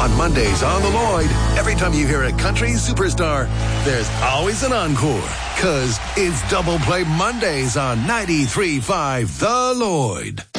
On Mondays on The Lloyd, every time you hear a country superstar, there's always an encore. Cause it's Double Play Mondays on 93.5 The Lloyd.